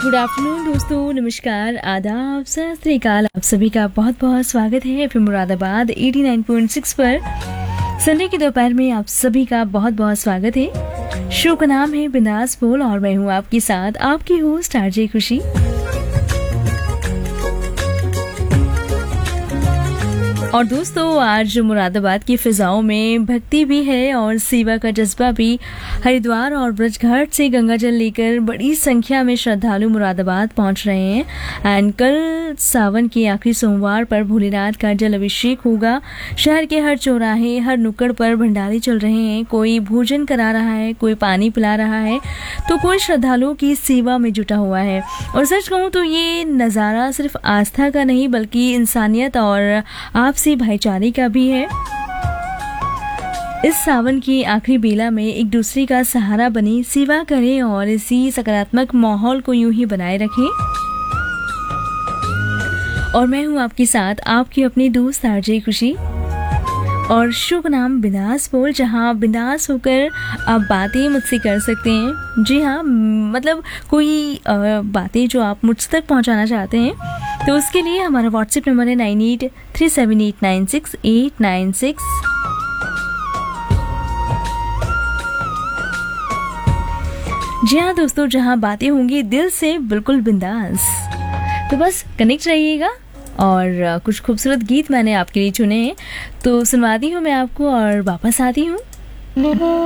Good afternoon दोस्तों, नमस्कार, आदाब, सत श्री अकाल। आप सभी का बहुत बहुत स्वागत है एफएम मुरादाबाद 89.6 पर। संडे की दोपहर में आप सभी का बहुत बहुत स्वागत है। शो का नाम है बिंदास बोल और मैं हूँ आपके साथ आपकी होस्ट आरजे खुशी। और दोस्तों, आज मुरादाबाद की फिजाओं में भक्ति भी है और सेवा का जज्बा भी। हरिद्वार और ब्रजघाट से गंगा जल लेकर बड़ी संख्या में श्रद्धालु मुरादाबाद पहुंच रहे हैं। एंड कल सावन के आखिरी सोमवार पर भोलेनाथ का जल अभिषेक होगा। शहर के हर चौराहे, हर नुक्कड़ पर भंडारे चल रहे हैं। कोई भोजन करा रहा है, कोई पानी पिला रहा है, तो कोई श्रद्धालुओं की सेवा में जुटा हुआ है। और सच कहूँ तो ये नज़ारा सिर्फ आस्था का नहीं बल्कि इंसानियत और आपसी भाईचारे का भी है। इस सावन की आखिरी बेला में एक दूसरे का सहारा बने, सेवा करें और इसी सकारात्मक माहौल को यूं ही बनाए रखें। और मैं हूं आपके साथ आपकी अपनी दोस्त आरजे खुशी और शो का नाम बिंदास बोल, जहां बिंदास होकर आप बातें मुझसे कर सकते हैं। जी हाँ, मतलब कोई बातें जो आप मुझ तक पहुंचाना चाहते हैं तो उसके लिए हमारा व्हाट्सएप नंबर है 9837896896। जी हाँ दोस्तों, जहाँ बातें होंगी दिल से बिल्कुल बिंदास। तो बस कनेक्ट रहिएगा। और कुछ खूबसूरत गीत मैंने आपके लिए चुने हैं तो सुनवाती हूँ मैं आपको और वापस आती हूँ।